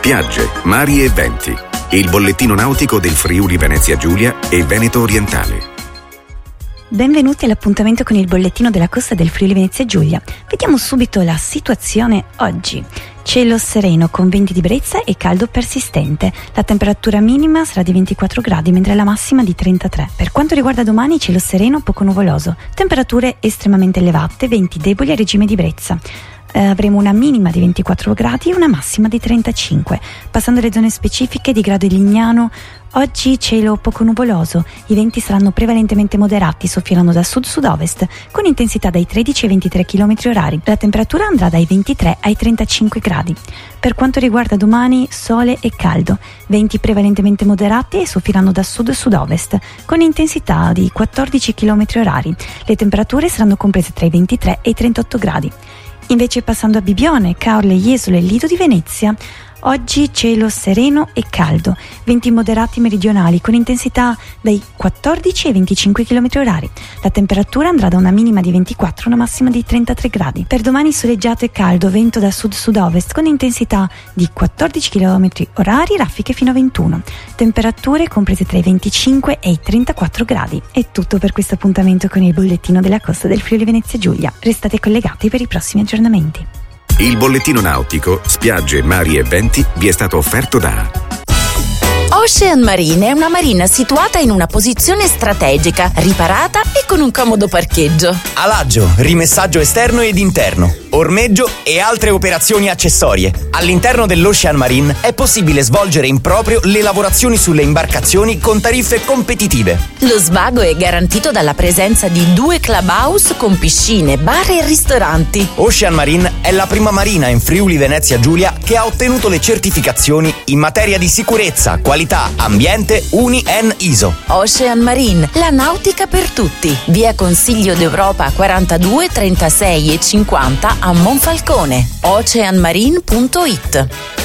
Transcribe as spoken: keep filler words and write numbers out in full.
spiagge, mari e venti. Il bollettino nautico del Friuli Venezia Giulia e Veneto Orientale. Benvenuti all'appuntamento con il bollettino della costa del Friuli Venezia Giulia. Vediamo subito la situazione oggi. Cielo sereno con venti di brezza e caldo persistente. La temperatura minima sarà di ventiquattro gradi mentre la massima di trentatré. Per quanto riguarda domani, cielo sereno poco nuvoloso. Temperature estremamente elevate, venti deboli a regime di brezza. Eh, avremo una minima di ventiquattro gradi e una massima di trentacinque. Passando alle zone specifiche di grado di Lignano, oggi cielo poco nuvoloso, i venti saranno prevalentemente moderati, soffieranno da sud-sud-ovest con intensità dai tredici ai ventitré chilometri orari. La temperatura andrà dai ventitré ai trentacinque gradi. Per quanto riguarda domani, sole e caldo, venti prevalentemente moderati e soffieranno da sud-sud-ovest con intensità di quattordici chilometri orari. Le temperature saranno comprese tra i ventitré e i trentotto gradi. Invece passando a Bibbione, Caorle, Jesolo e Lido di Venezia, oggi cielo sereno e caldo, venti moderati meridionali con intensità dai quattordici ai venticinque chilometri orari. La temperatura andrà da una minima di ventiquattro a una massima di trentatré gradi. Per domani soleggiato e caldo, vento da sud-sud-ovest con intensità di quattordici chilometri orari, raffiche fino a ventuno. Temperature comprese tra i venticinque e i trentaquattro gradi. È tutto per questo appuntamento con il bollettino della costa del Friuli Venezia Giulia. Restate collegati per i prossimi aggiornamenti. Il bollettino nautico, spiagge, mari e venti vi è stato offerto da Ocean Marine è una marina situata in una posizione strategica, riparata e con un comodo parcheggio. Alaggio, rimessaggio esterno ed interno, ormeggio e altre operazioni accessorie. All'interno dell'Ocean Marine è possibile svolgere in proprio le lavorazioni sulle imbarcazioni con tariffe competitive. Lo svago è garantito dalla presenza di due clubhouse con piscine, bar e ristoranti. Ocean Marine è la prima marina in Friuli Venezia Giulia che ha ottenuto le certificazioni in materia di sicurezza, qualità, ambiente U N I-N I S O. Ocean Marine, la nautica per tutti. Via Consiglio d'Europa quarantadue, trentasei e cinquanta a Monfalcone. ocean marine punto it.